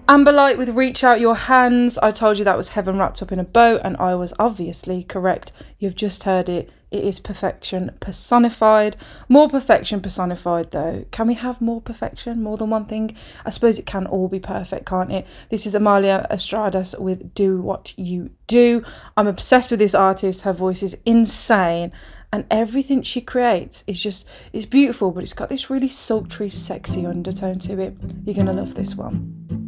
Amber Light with Reach Out Your Hands. I told you that was heaven wrapped up in a bow, and I was obviously correct. You've just heard it. It is perfection personified. More perfection personified, though. Can we have more perfection? More than one thing? I suppose it can all be perfect, can't it? This is Amalia Estradas with Do What You Do. I'm obsessed with this artist. Her voice is insane. And everything she creates is just, it's beautiful, but it's got this really sultry, sexy undertone to it. You're going to love this one.